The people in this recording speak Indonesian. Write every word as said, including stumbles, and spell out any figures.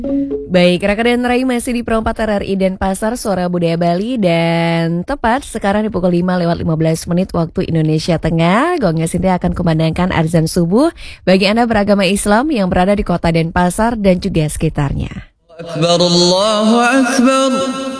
Baik, Raka dan Rai masih di Pro empat R R I Denpasar, Suara Budaya Bali. Dan tepat sekarang di pukul lima lewat lima belas menit waktu Indonesia Tengah, Gongnya Sintia akan kumandangkan azan subuh bagi Anda beragama Islam yang berada di kota Denpasar dan juga sekitarnya. Akbar, Allahu Akbar.